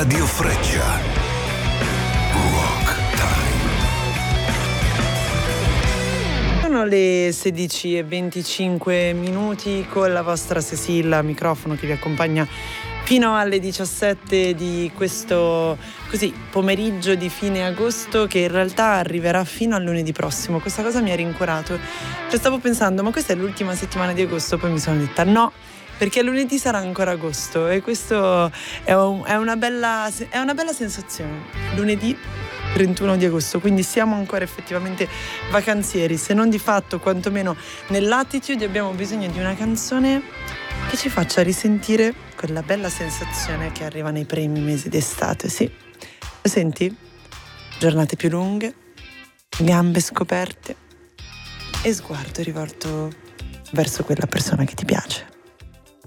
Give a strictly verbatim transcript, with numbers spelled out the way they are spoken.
Radio Freccia. Rock Time. Sono le sedici e venticinque minuti con la vostra Cecilia, microfono che vi accompagna fino alle diciassette di questo così pomeriggio di fine agosto, che in realtà arriverà fino a lunedì prossimo. Questa cosa mi ha rincuorato. Cioè stavo pensando, ma questa è l'ultima settimana di agosto, poi mi sono detta no, perché lunedì sarà ancora agosto e questo è, un, è, una bella, è una bella sensazione. Lunedì trentuno di agosto, quindi siamo ancora effettivamente vacanzieri, se non di fatto, quantomeno nell'attitude abbiamo bisogno di una canzone che ci faccia risentire quella bella sensazione che arriva nei primi mesi d'estate, sì. Lo senti? Giornate più lunghe, gambe scoperte e sguardo rivolto verso quella persona che ti piace.